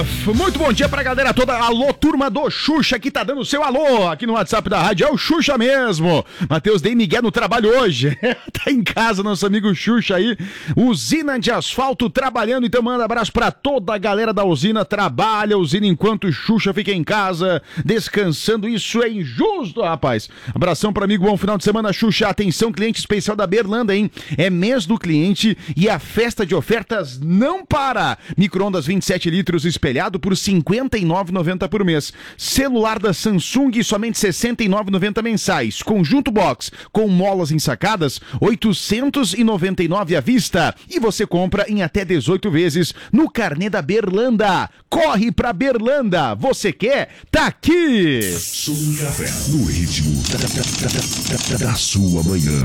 Muito bom dia pra galera toda. Alô, turma do Xuxa, que tá dando seu alô aqui no WhatsApp da rádio. É o Xuxa mesmo. Matheus dei migué no trabalho hoje. Tá em casa nosso amigo Xuxa aí. Usina de asfalto trabalhando. Então manda abraço pra toda a galera da usina. Trabalha usina enquanto o Xuxa fica em casa descansando. Isso é injusto, rapaz. Abração pra amigo, bom final de semana, Xuxa. Atenção, cliente especial da Berlanda, hein? É mês do cliente e a festa de ofertas não para. Micro-ondas 27 litros espelhado por R$ 59,90 por mês. Celular da Samsung, somente R$ 69,90 mensais. Conjunto box com molas ensacadas, R$ 899 à vista. E você compra em até 18 vezes no carnê da Berlanda. Corre pra Berlanda. Você quer? Tá aqui! Som e Café, no ritmo da sua manhã.